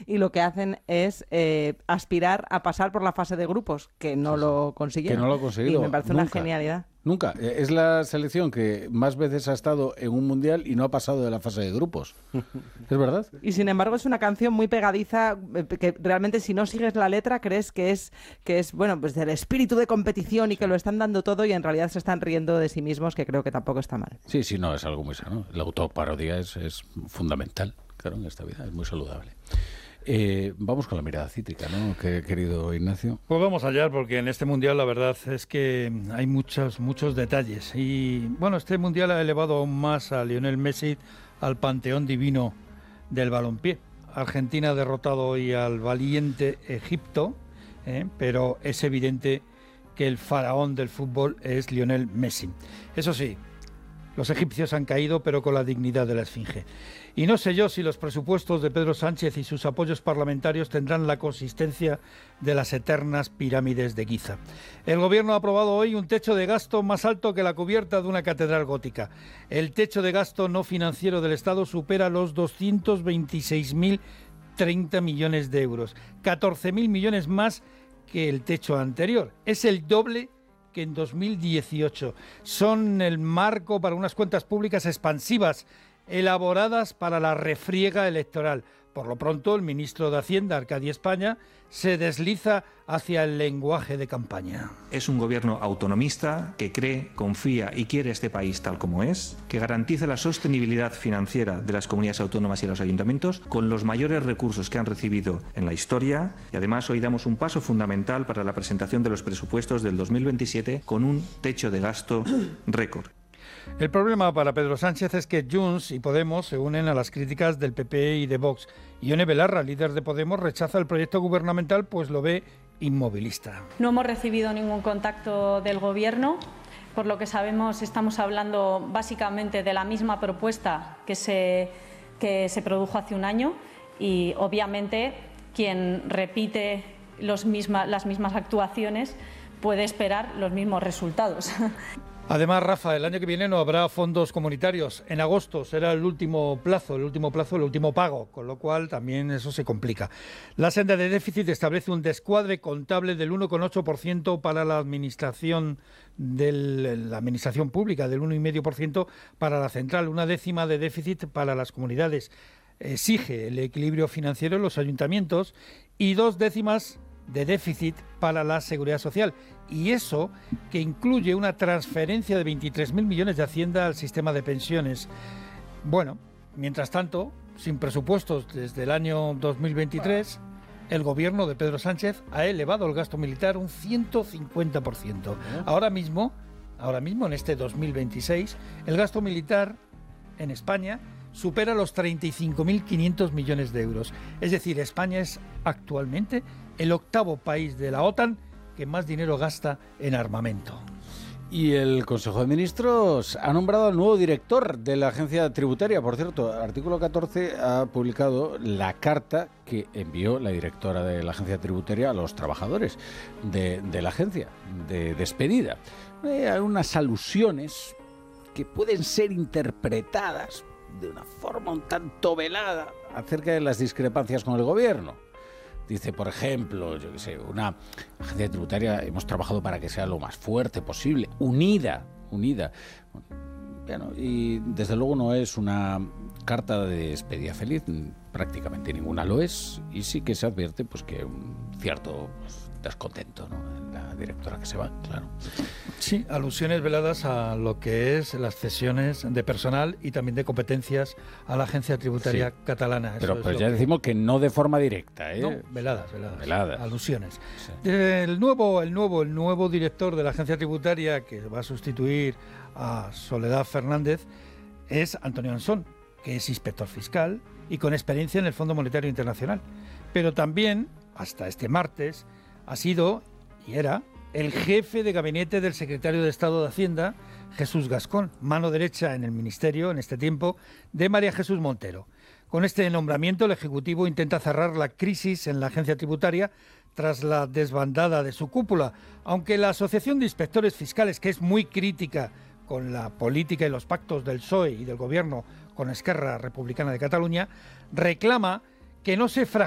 y lo que hacen es aspirar a pasar por la fase de grupos, que no lo consiguieron. Que no lo ha conseguido. Y me parece nunca. una genialidad. Nunca. Es la selección que más veces ha estado en un mundial y no ha pasado de la fase de grupos. ¿Es verdad? Y sin embargo es una canción muy pegadiza, que realmente si no sigues la letra crees que es bueno, pues del espíritu de competición y que lo están dando todo, y en realidad se están riendo de sí mismos, que creo que tampoco está mal. Sí, no, es algo muy sano. La autoparodia es fundamental, claro, en esta vida, es muy saludable. Vamos con la mirada cítrica, ¿no, querido Ignacio? Pues vamos allá, porque en este Mundial la verdad es que hay muchos detalles. Y bueno, este Mundial ha elevado aún más a Lionel Messi al panteón divino del balompié. Argentina ha derrotado hoy al valiente Egipto, pero es evidente que el faraón del fútbol es Lionel Messi. Eso sí, los egipcios han caído, pero con la dignidad de la esfinge. Y no sé yo si los presupuestos de Pedro Sánchez y sus apoyos parlamentarios tendrán la consistencia de las eternas pirámides de Giza. El Gobierno ha aprobado hoy un techo de gasto más alto que la cubierta de una catedral gótica. El techo de gasto no financiero del Estado supera los 226.030 millones de euros, 14.000 millones más que el techo anterior. Es el doble que en 2018. Son el marco para unas cuentas públicas expansivas elaboradas para la refriega electoral. Por lo pronto, el ministro de Hacienda, Arcadio España, se desliza hacia el lenguaje de campaña. Es un gobierno autonomista que cree, confía y quiere este país tal como es, que garantiza la sostenibilidad financiera de las comunidades autónomas y los ayuntamientos con los mayores recursos que han recibido en la historia, y además hoy damos un paso fundamental para la presentación de los presupuestos del 2027 con un techo de gasto récord. El problema para Pedro Sánchez es que Junts y Podemos se unen a las críticas del PP y de Vox. Ione Belarra, líder de Podemos, rechaza el proyecto gubernamental, pues lo ve inmovilista. No hemos recibido ningún contacto del Gobierno. Por lo que sabemos, estamos hablando básicamente de la misma propuesta que se produjo hace un año, y obviamente quien repite las mismas actuaciones puede esperar los mismos resultados. Además, Rafa, el año que viene no habrá fondos comunitarios. En agosto será el último pago, con lo cual también eso se complica. La senda de déficit establece un descuadre contable del 1,8% para la administración pública, del 1,5% para la central, 1/10 de déficit para las comunidades. Exige el equilibrio financiero en los ayuntamientos y 2/10 de déficit para la seguridad social, y eso que incluye una transferencia de 23.000 millones de Hacienda al sistema de pensiones. Bueno, mientras tanto, sin presupuestos desde el año 2023, el gobierno de Pedro Sánchez ha elevado el gasto militar un 150%. Ahora mismo, en este 2026, el gasto militar en España supera los 35.500 millones de euros. Es decir, España es actualmente el octavo país de la OTAN que más dinero gasta en armamento. Y el Consejo de Ministros ha nombrado al nuevo director de la agencia tributaria. Por cierto, Artículo 14 ha publicado la carta que envió la directora de la agencia tributaria a los trabajadores de la agencia, de despedida. Hay unas alusiones que pueden ser interpretadas de una forma un tanto velada acerca de las discrepancias con el gobierno. Dice, por ejemplo, yo qué sé, una agencia tributaria, hemos trabajado para que sea lo más fuerte posible, unida. Bueno, y desde luego no es una carta de despedida feliz, prácticamente ninguna lo es, y sí que se advierte pues que un cierto descontento, ¿no?, en la directora que se va, claro. Sí, alusiones veladas a lo que es las cesiones de personal y también de competencias a la agencia tributaria catalana. Pero ya decimos que no de forma directa, ¿eh? No, veladas. Alusiones. Sí. El nuevo director de la agencia tributaria, que va a sustituir a Soledad Fernández, es Antonio Ansón, que es inspector fiscal y con experiencia en el Fondo Monetario Internacional. Pero también, hasta este martes, ha sido y era el jefe de gabinete del secretario de Estado de Hacienda, Jesús Gascón, mano derecha en el ministerio, en este tiempo, de María Jesús Montero. Con este nombramiento, el Ejecutivo intenta cerrar la crisis en la agencia tributaria tras la desbandada de su cúpula, aunque la Asociación de Inspectores Fiscales, que es muy crítica con la política y los pactos del PSOE y del Gobierno con Esquerra Republicana de Cataluña, reclama que no se fragilice